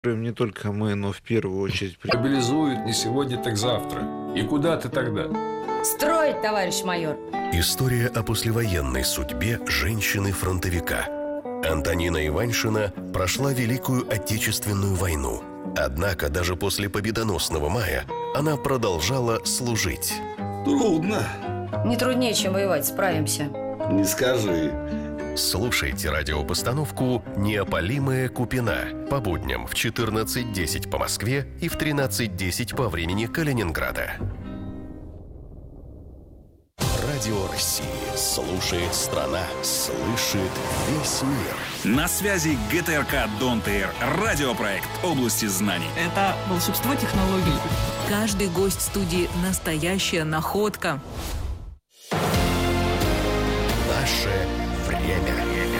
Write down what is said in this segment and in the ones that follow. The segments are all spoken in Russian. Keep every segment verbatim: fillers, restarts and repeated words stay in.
Не только мы, но в первую очередь... Мобилизуют не сегодня, так завтра. И куда ты тогда? Строить, товарищ майор. История о послевоенной судьбе женщины-фронтовика. Антонина Иваншина прошла Великую Отечественную войну. Однако даже после победоносного мая она продолжала служить. Трудно. Не труднее, чем воевать, справимся. Не скажи. Слушайте радиопостановку «Неопалимая Купина» по будням в четырнадцать десять по Москве и в тринадцать десять по времени Калининграда. Радио России. Слушает страна. Слышит весь мир. На связи ГТРК «Дон-ТР». Радиопроект «Области знаний». Это волшебство технологий. Каждый гость студии – настоящая находка. Наше время.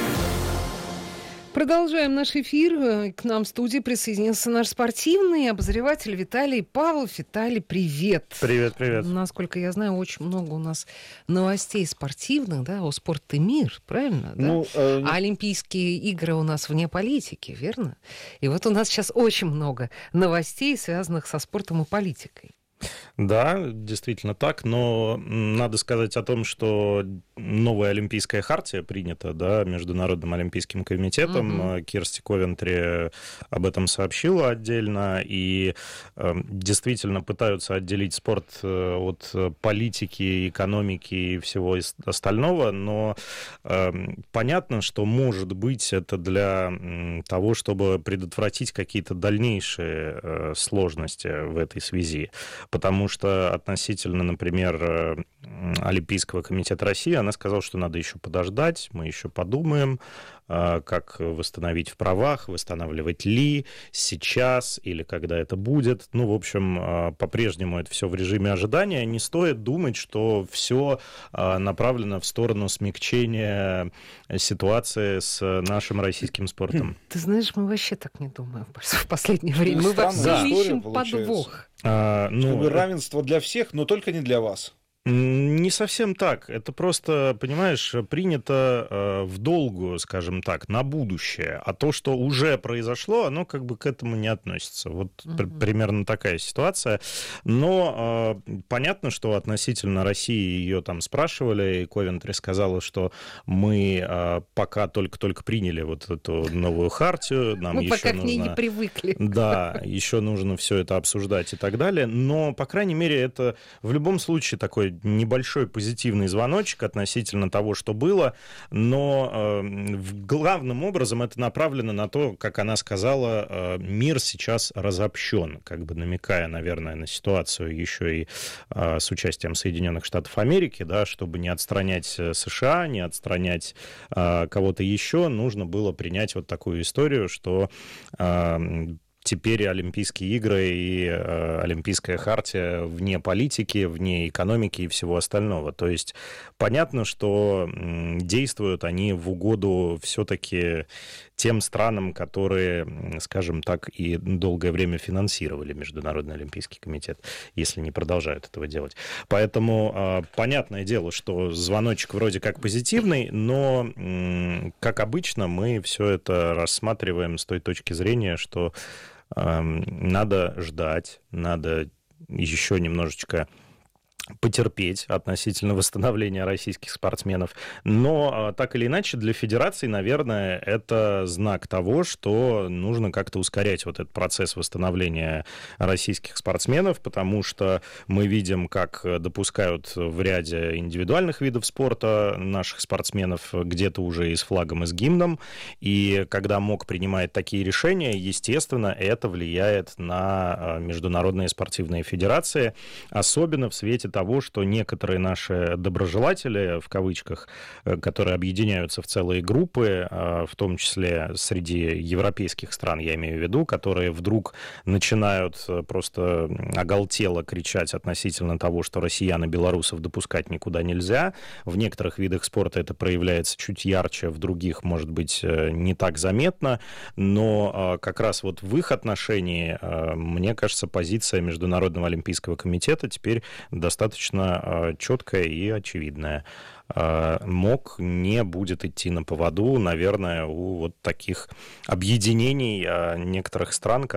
Продолжаем наш эфир. К нам в студии присоединился наш спортивный обозреватель Виталий Павлов. Виталий, привет. Привет, привет. Насколько я знаю, очень много у нас новостей спортивных, да, о «Спорт и мир», правильно? Ну, да? э... А Олимпийские игры у нас вне политики, верно? И вот у нас сейчас очень много новостей, связанных со спортом и политикой. Да, действительно так, но надо сказать о том, что новая Олимпийская хартия принята, да, Международным Олимпийским комитетом. Угу. Кирсти Ковентри об этом сообщила отдельно, и э, действительно пытаются отделить спорт от политики, экономики и всего остального, но э, понятно, что, может быть, это для того, чтобы предотвратить какие-то дальнейшие э, сложности в этой связи. Потому что относительно, например, Олимпийского комитета России, она сказала, что надо еще подождать, мы еще подумаем, как восстановить в правах, восстанавливать ли сейчас или когда это будет. Ну, в общем, по-прежнему это все в режиме ожидания. Не стоит думать, что все направлено в сторону смягчения ситуации с нашим российским спортом. Ты знаешь, мы вообще так не думаем в последнее время. Мы во всем да. ищем подвох. А, ну, Чтобы равенство для всех, но только не для вас. Не совсем так. Это просто, понимаешь, принято в долгу, скажем так, на будущее. А то, что уже произошло, оно как бы к этому не относится. Вот uh-huh. примерно такая ситуация. Но э, понятно, что относительно России ее там спрашивали, и Ковентри сказала, что мы э, пока только-только приняли вот эту новую хартию. Нам мы еще пока нужно... к ней не привыкли. Да, еще нужно все это обсуждать и так далее. Но, по крайней мере, это в любом случае такой небольшой позитивный звоночек относительно того, что было, но э, главным образом это направлено на то, как она сказала, э, мир сейчас разобщен, как бы намекая, наверное, на ситуацию еще и э, с участием Соединенных Штатов Америки, да, чтобы не отстранять США, не отстранять э, кого-то еще, нужно было принять вот такую историю, что э, теперь Олимпийские игры и э, Олимпийская хартия вне политики, вне экономики и всего остального. То есть понятно, что м, действуют они в угоду все-таки тем странам, которые, скажем так, и долгое время финансировали Международный Олимпийский комитет, если не продолжают этого делать. Поэтому э, понятное дело, что звоночек вроде как позитивный, но, м, как обычно, мы все это рассматриваем с той точки зрения, что надо ждать, надо еще немножечко потерпеть относительно восстановления российских спортсменов. Но так или иначе для федерации, наверное, это знак того, что нужно как-то ускорять вот этот процесс восстановления российских спортсменов, потому что мы видим, как допускают в ряде индивидуальных видов спорта наших спортсменов где-то уже и с флагом, и с гимном. И когда МОК принимает такие решения, естественно, это влияет на международные спортивные федерации, особенно в свете того, того, что некоторые наши доброжелатели, в кавычках, которые объединяются в целые группы, в том числе среди европейских стран, я имею в виду, которые вдруг начинают просто оголтело кричать относительно того, что россиян и белорусов допускать никуда нельзя. В некоторых видах спорта это проявляется чуть ярче, в других, может быть, не так заметно, но как раз вот в их отношении, мне кажется, позиция Международного Олимпийского комитета теперь достаточно четкая и очевидная. МОК не будет идти на поводу, наверное, у вот таких объединений некоторых стран,